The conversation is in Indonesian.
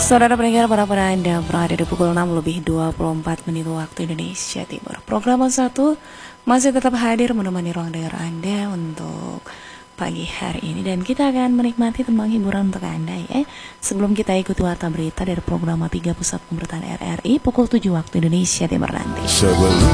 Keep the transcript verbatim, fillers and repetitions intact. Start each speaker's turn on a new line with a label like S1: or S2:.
S1: Saudara pendengar, para para Anda berada di pukul enam lebih dua puluh empat menit waktu Indonesia Timur. Program satu masih tetap hadir menemani ruang dengar Anda untuk pagi hari ini, dan kita akan menikmati tembang hiburan untuk Anda ya. Sebelum kita ikuti warta berita dari program tiga Pusat Pemberitaan R R I pukul tujuh waktu Indonesia Timur nanti.